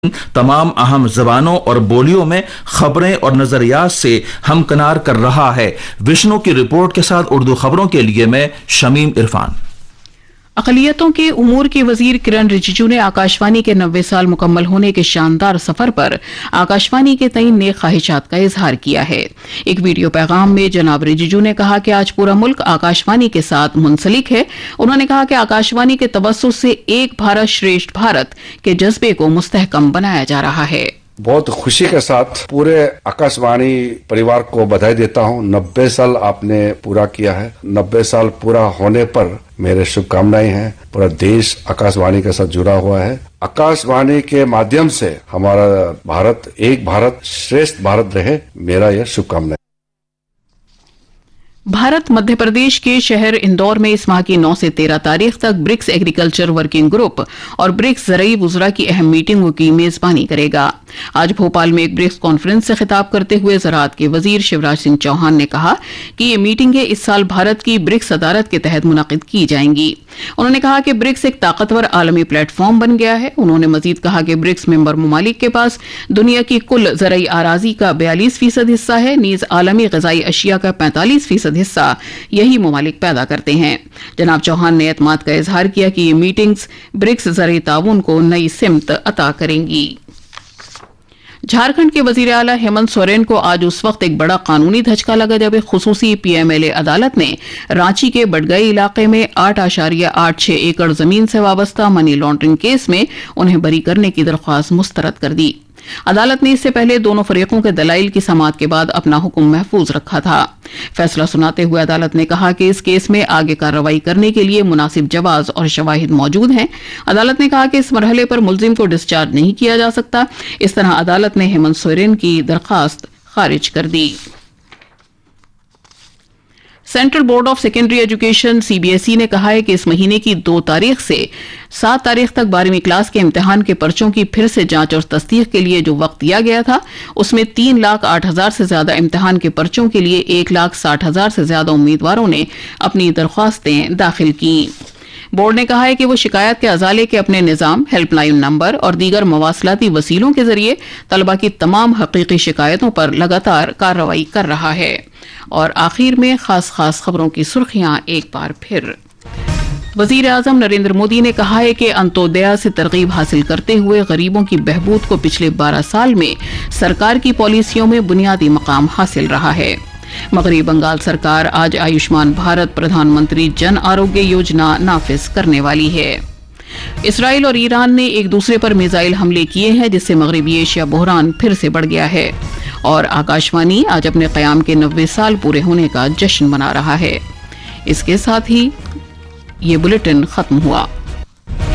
तमाम अहम ज़बानों और बोलियों में खबरें और नजरियात से हमकनार कर रहा है। विष्णु की रिपोर्ट के साथ उर्दू खबरों के लिए मैं शमीम इरफान। अक़लियतों के उमूर के वजीर किरण रिजिजू ने आकाशवाणी के 90 साल मुकम्मल होने के शानदार सफर पर आकाशवाणी के तईन नेक ख्वाहिशात का इजहार किया है। एक वीडियो पैगाम में जनाब रिजिजू ने कहा कि आज पूरा मुल्क आकाशवाणी के साथ मुंसलिक है। उन्होंने कहा कि आकाशवाणी के तवज्जुह से एक भारत श्रेष्ठ भारत के जज्बे को मुस्तहकम बनाया जा रहा है। बहुत खुशी के साथ पूरे आकाशवाणी परिवार को बधाई देता हूं। 90 साल आपने पूरा किया है। 90 साल पूरा होने पर मेरे शुभकामनाएं हैं। पूरा देश आकाशवाणी के साथ जुड़ा हुआ है। आकाशवाणी के माध्यम से हमारा भारत एक भारत श्रेष्ठ भारत रहे, मेरा यह शुभकामनाएं। भारत मध्य प्रदेश के शहर इंदौर में इस माह की 9 से 13 तारीख तक ब्रिक्स एग्रीकल्चर वर्किंग ग्रुप और ब्रिक्स ज़रई वुज़रा की अहम मीटिंगों की मेजबानी करेगा। आज भोपाल में एक ब्रिक्स कॉन्फ्रेंस से खिताब करते हुए ज़राअत के वजीर शिवराज सिंह चौहान ने कहा कि ये मीटिंगें इस साल भारत की ब्रिक्स सदारत के तहत मुनक़िद की जाएंगी। उन्होंने कहा कि ब्रिक्स एक ताकतवर आलमी प्लेटफॉर्म बन गया है। उन्होंने मजीद कहा कि ब्रिक्स मेंबर ममालिक के पास दुनिया की कुल ज़रई आराजी का 42% हिस्सा है, नीज़ आलमी ग़िज़ाई अशिया का 45% हिस्सा यही ममालिक पैदा करते हैं। जनाब चौहान ने एतमाद का इजहार किया कि ये मीटिंग्स ब्रिक्स ज़रई ताउन को नई सिमत अता करेंगी। झारखंड के वजीर आला हेमंत सोरेन को आज उस वक्त एक बड़ा कानूनी धचका लगा जब एक खुसूसी पीएमएलए अदालत ने रांची के बडगई इलाके में 8.86 एकड़ जमीन से वाबस्ता मनी लॉन्ड्रिंग केस में उन्हें बरी करने की दरख्वास्त मुस्तरद कर दी। अदालत ने इससे पहले दोनों फरीकों के दलाइल की समाअत के बाद अपना हुक्म महफूज रखा था। फैसला सुनाते हुए अदालत ने कहा कि इस केस में आगे कार्रवाई करने के लिए मुनासिब जवाज और शवाहिद मौजूद हैं। अदालत ने कहा कि इस मरहले पर मुल्जिम को डिस्चार्ज नहीं किया जा सकता। इस तरह अदालत ने हेमंत सोरेन की दरखास्त खारिज कर दी। Central board of secondary education CBSE ने कहा है कि इस महीने की 2 तारीख से 7 तारीख तक 12वीं क्लास के इम्तिहान के पर्चों की फिर से जांच और तस्दीक के लिए जो वक्त दिया गया था उसमें 3,08,000 से ज्यादा इम्तिहान के पर्चों के लिए 1,60,000 से ज्यादा उम्मीदवारों ने अपनी दरख्वास्तें दाखिल की। बोर्ड ने कहा है कि वो शिकायत के अजाले के अपने निज़ाम, हेल्पलाइन नंबर और दीगर मवासलाती वसीलों के जरिए तलबा की तमाम हकीकी शिकायतों पर लगातार कार्रवाई कर रहा है। और आखिर में खास खबरों की सुर्खियां एक बार फिर। वजीर आजम नरेंद्र मोदी ने कहा है कि अंत्योदया से तरगीब हासिल करते हुए गरीबों की बहबूद को पिछले 12 साल में सरकार की पॉलिसियों में बुनियादी मकाम हासिल रहा है। मगरबी बंगाल सरकार आज आयुष्मान भारत प्रधानमंत्री जन आरोग्य योजना नाफिज करने वाली है। इसराइल और ईरान ने एक दूसरे पर मिसाइल हमले किए हैं जिससे मगरबी एशिया बहरान फिर से बढ़ गया है। और आकाशवाणी आज अपने क़याम के 90 साल पूरे होने का जश्न मना रहा है। इसके साथ ही ये बुलेटिन खत्म हुआ।